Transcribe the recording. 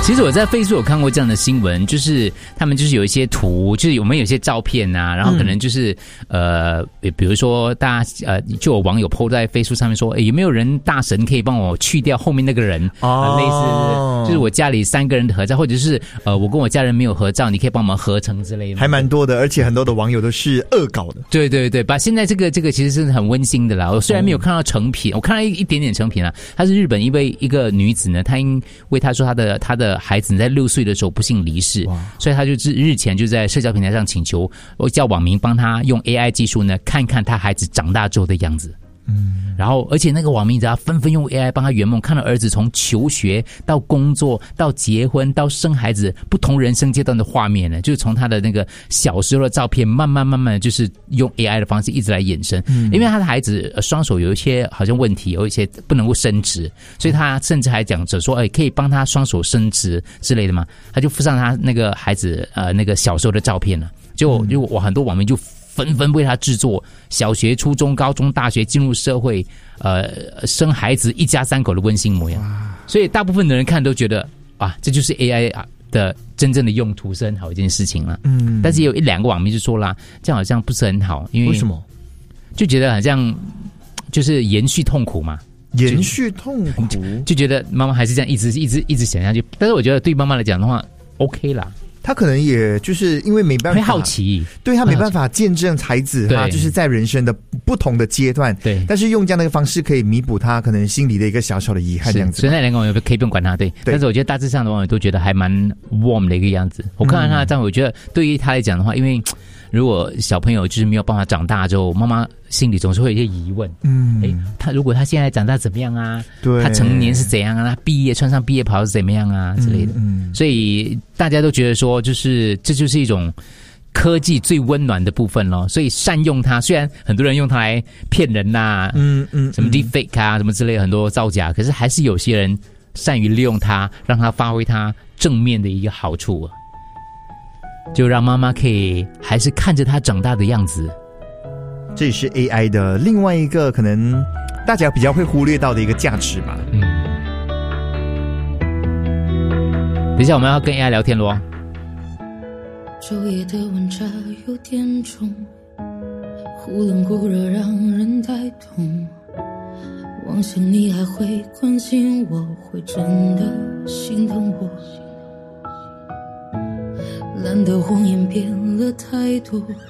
其实我在 Facebook 有看过这样的新闻，就是他们就是有一些图，就是我们有些照片啊，然后可能就是比如说大家就有网友 po 在 Facebook 上面说，有没有人大神可以帮我去掉后面那个人？类似就是我家里3个人的合照，或者是我跟我家人没有合照，你可以帮我们合成之类的。 还蛮多的，而且很多的网友都是恶搞的。 对对对，把现在这个其实是很温馨的啦。我虽然没有看到成品，我看到一点点成品啦。她是日本一个女子呢，她因为她说她的孩子在6岁的时候不幸离世，所以她就日前就在社交平台上请求，我叫网民帮她用 AI 技术呢，看看她孩子长大之后的样子。然后而且那个网民只要纷纷用 AI 帮他圆梦，看到儿子从求学到工作到结婚到生孩子不同人生阶段的画面呢，就是从他的那个小时候的照片慢慢的就是用 AI 的方式一直来衍生。因为他的孩子双手有一些好像问题，有一些不能够伸直，所以他甚至还讲着说可以帮他双手伸直之类的嘛，他就附上他那个孩子那个小时候的照片了。就我很多网民就纷纷为他制作小学、初中、高中、大学进入社会，生孩子一家3口的温馨模样。所以大部分的人看都觉得这就是 AI 的真正的用途，是很好一件事情了。但是也有1-2个网民就说啦，这样好像不是很好，因为什么？就觉得好像就是延续痛苦嘛。 延续痛苦， 就觉得妈妈还是这样一直想下去。但是我觉得对妈妈来讲的话 ，OK 啦。 他可能也就是因为没办法， 会好奇， 对他没办法见证孩子他就是在人生的不同的阶段，对，但是用这样的一个方式可以弥补他可能心里的一个小小的遗憾，这样子。 所以那2个网友可以不用管他，对。但是我觉得大致上的网友都觉得还蛮 warm 的一个样子。我看到他的账，我觉得对于他来讲的话，因为如果小朋友就是没有办法长大之后，妈妈心里总是会有一些疑问。如果他现在长大怎么样啊？对，他成年是怎样啊？他毕业穿上毕业袍是怎么样啊？之类的。所以大家都觉得说，这就是一种科技最温暖的部分咯。所以善用它，虽然很多人用它来骗人呐，什么 deepfake 啊，什么之类的很多造假，可是还是有些人善于利用它，让它发挥它正面的一个好处啊。就让妈妈可以还是看着他长大的样子。 这也是 AI 的另外一个可能大家比较会忽略到的一个价值吧。 等一下我们要跟 AI 聊天咯。 昼夜的温差有点重，忽冷忽热让人带痛，忘形你还会关心我，会真的心疼我，懒得谎言变了太多，